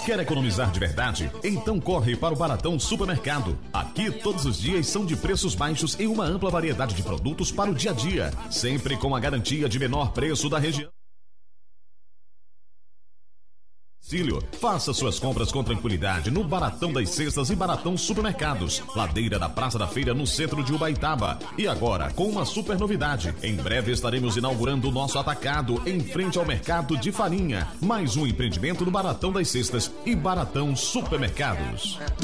Quer economizar de verdade? Então corre para o Baratão Supermercado. Aqui todos os dias são de preços baixos e uma ampla variedade de produtos para o dia a dia, sempre com a garantia de menor preço da região. Faça suas compras com tranquilidade no Baratão das Cestas e Baratão Supermercados, ladeira da Praça da Feira, no centro de Ubaitaba. E agora, com uma super novidade, em breve estaremos inaugurando o nosso atacado em frente ao mercado de farinha. Mais um empreendimento no Baratão das Cestas e Baratão Supermercados.